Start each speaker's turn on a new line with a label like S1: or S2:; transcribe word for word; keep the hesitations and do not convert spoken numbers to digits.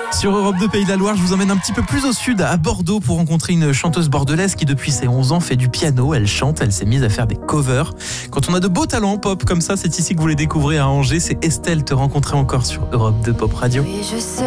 S1: Sur Europe deux Pays de la Loire, je vous emmène un petit peu plus au sud, à Bordeaux, pour rencontrer une chanteuse bordelaise qui depuis ses onze ans fait du piano. Elle chante, elle s'est mise à faire des covers. Quand on a de beaux talents pop comme ça, c'est ici que vous les découvrez à Angers. C'est Estelle, Te rencontrer encore sur Europe deux Pop Radio.
S2: Oui, je sais.